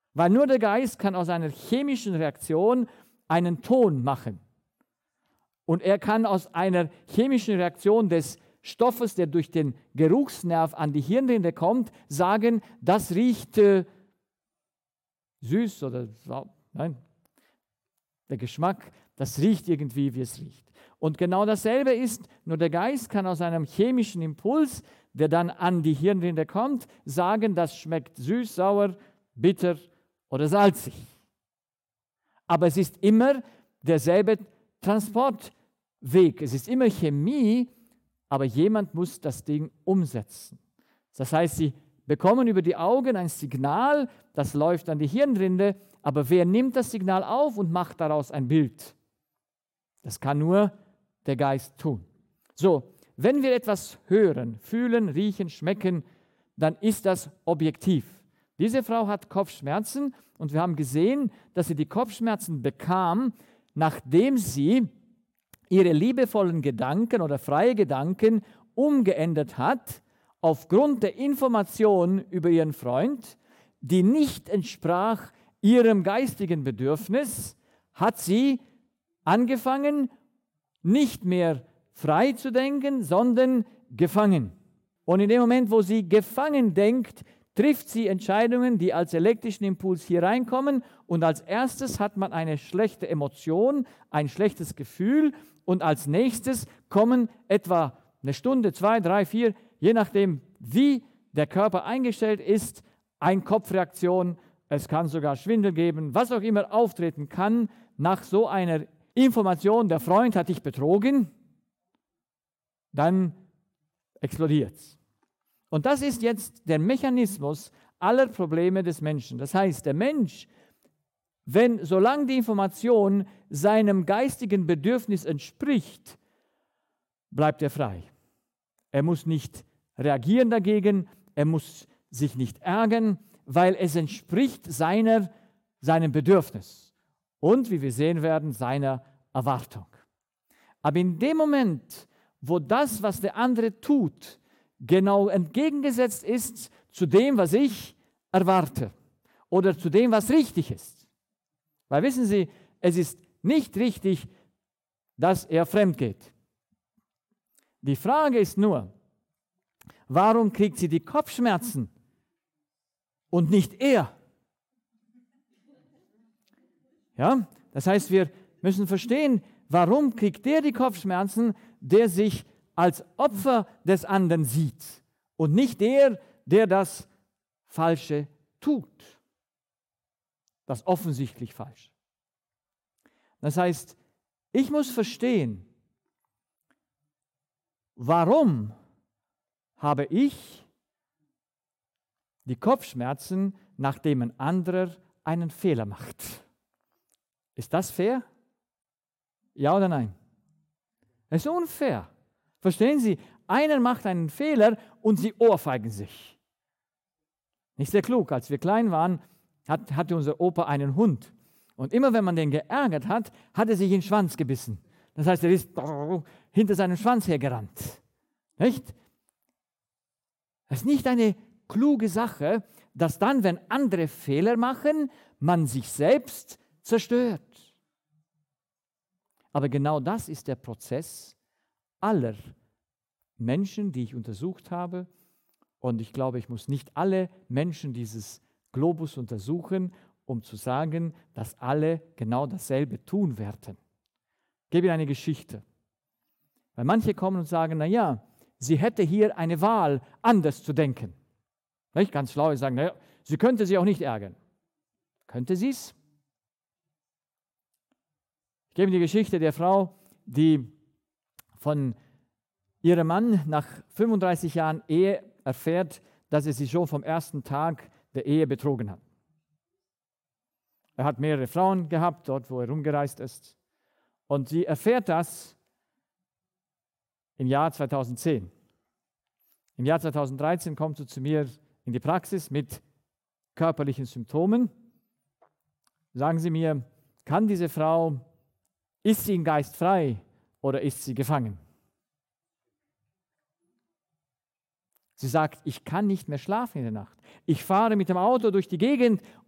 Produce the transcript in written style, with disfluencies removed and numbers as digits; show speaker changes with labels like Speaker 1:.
Speaker 1: Weil nur der Geist kann aus einer chemischen Reaktion einen Ton machen. Und er kann aus einer chemischen Reaktion des Stoffes, der durch den Geruchsnerv an die Hirnrinde kommt, sagen, das riecht süß oder sauer. Nein, der Geschmack, das riecht irgendwie, wie es riecht. Und genau dasselbe ist, nur der Geist kann aus einem chemischen Impuls, der dann an die Hirnrinde kommt, sagen, das schmeckt süß, sauer, bitter oder salzig. Aber es ist immer derselbe Transportweg. Es ist immer Chemie, aber jemand muss das Ding umsetzen. Das heißt, sie bekommen über die Augen ein Signal, das läuft an die Hirnrinde, aber wer nimmt das Signal auf und macht daraus ein Bild? Das kann nur der Geist tun. So, wenn wir etwas hören, fühlen, riechen, schmecken, dann ist das objektiv. Diese Frau hat Kopfschmerzen und wir haben gesehen, dass sie die Kopfschmerzen bekam, nachdem sie ihre liebevollen Gedanken oder freie Gedanken umgeändert hat, aufgrund der Information über ihren Freund, die nicht entsprach ihrem geistigen Bedürfnis, hat sie angefangen, nicht mehr frei zu denken, sondern gefangen. Und in dem Moment, wo sie gefangen denkt, trifft sie Entscheidungen, die als elektrischen Impuls hier reinkommen. Und als erstes hat man eine schlechte Emotion, ein schlechtes Gefühl. Und als nächstes kommen etwa eine Stunde, 2, 3, 4, je nachdem, wie der Körper eingestellt ist, eine Kopfreaktion. Es kann sogar Schwindel geben, was auch immer auftreten kann nach so einer Information, der Freund hat dich betrogen, dann explodiert es. Und das ist jetzt der Mechanismus aller Probleme des Menschen. Das heißt, der Mensch, solange die Information seinem geistigen Bedürfnis entspricht, bleibt er frei. Er muss nicht reagieren dagegen, er muss sich nicht ärgern, weil es entspricht seinem Bedürfnis und, wie wir sehen werden, seiner Erwartung. Aber in dem Moment, wo das, was der andere tut, genau entgegengesetzt ist zu dem, was ich erwarte oder zu dem, was richtig ist. Weil wissen Sie, es ist nicht richtig, dass er fremd geht. Die Frage ist nur, warum kriegt sie die Kopfschmerzen und nicht er? Ja, das heißt, wir müssen verstehen, warum kriegt der die Kopfschmerzen, der sich als Opfer des anderen sieht und nicht der das Falsche tut. Das offensichtlich Falsche. Das heißt, ich muss verstehen, warum habe ich die Kopfschmerzen, nachdem ein anderer einen Fehler macht. Ist das fair? Ja oder nein? Es ist unfair. Verstehen Sie? Einer macht einen Fehler und sie ohrfeigen sich. Nicht sehr klug. Als wir klein waren, hatte unser Opa einen Hund. Und immer wenn man den geärgert hat, hat er sich in den Schwanz gebissen. Das heißt, er ist hinter seinem Schwanz hergerannt. Nicht? Das ist nicht eine kluge Sache, dass dann, wenn andere Fehler machen, man sich selbst zerstört. Aber genau das ist der Prozess aller Menschen, die ich untersucht habe. Und ich glaube, ich muss nicht alle Menschen dieses Globus untersuchen, um zu sagen, dass alle genau dasselbe tun werden. Ich gebe Ihnen eine Geschichte. Weil manche kommen und sagen, naja, sie hätte hier eine Wahl, anders zu denken. Nicht? Ganz schlau, sie sagen, naja, sie könnte sich auch nicht ärgern. Könnte sie es? Ich gebe die Geschichte der Frau, die von ihrem Mann nach 35 Jahren Ehe erfährt, dass er sie schon vom ersten Tag der Ehe betrogen hat. Er hat mehrere Frauen gehabt, dort wo er rumgereist ist. Und sie erfährt das im Jahr 2010. Im Jahr 2013 kommt sie zu mir in die Praxis mit körperlichen Symptomen. Sagen Sie mir, kann diese Frau, ist sie im Geist frei oder ist sie gefangen? Sie sagt, ich kann nicht mehr schlafen in der Nacht. Ich fahre mit dem Auto durch die Gegend